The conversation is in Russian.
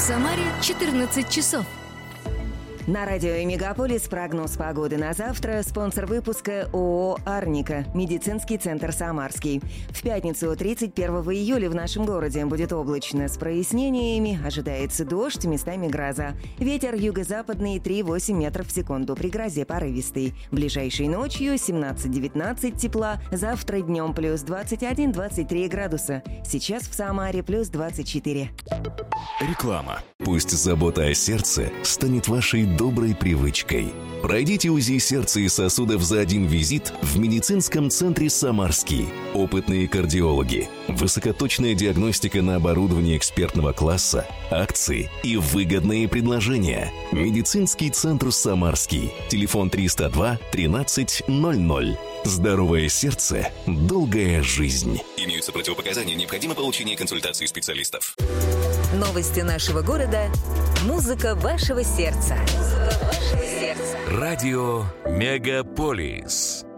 Самаре 14 часов. На радио «Мегаполис» прогноз погоды на завтра. Спонсор выпуска ООО «Арника», медицинский центр «Самарский». В пятницу, 31 июля, в нашем городе будет облачно с прояснениями. Ожидается дождь, местами гроза. Ветер юго-западный 3,8 метров в секунду. При грозе порывистый. Ближайшей ночью 17-19 тепла. Завтра днем плюс 21-23 градуса. Сейчас в Самаре плюс 24. Реклама. Пусть забота о сердце станет вашей доброй привычкой. Пройдите УЗИ сердца и сосудов за один визит в медицинском центре «Самарский». Опытные кардиологи, высокоточная диагностика на оборудовании экспертного класса, акции и выгодные предложения. Медицинский центр «Самарский». Телефон 302 13 00. Здоровое сердце, долгая жизнь. Имеются противопоказания, необходимо получение консультации специалистов. Новости нашего города. Музыка вашего сердца. Радио «Мегаполис».